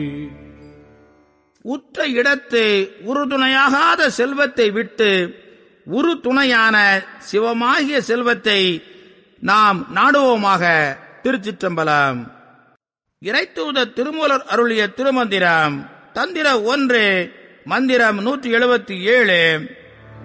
உற்ற இடத்து உறுதுணையாகாத செல்வத்தை விட்டு உரு துணையான சிவமாகிய செல்வத்தை நாம் நாடுவோமாக. திருச்சிற்றம்பலம். இறைத்தூத திருமூலர் அருளிய திருமந்திரம். தந்திரம் 1, மந்திரம் 177.